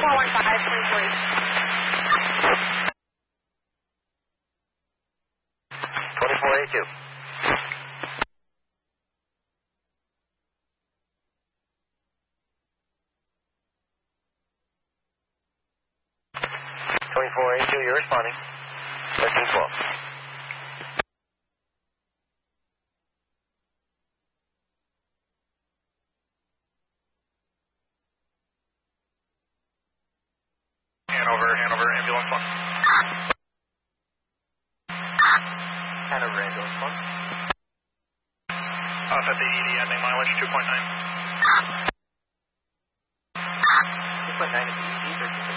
2482. You're responding. 1312. Hanover, ambulance 1. Hanover, ambulance 1. Off at the ED, ending mileage 2.9. 2.9 at the ED, 1312.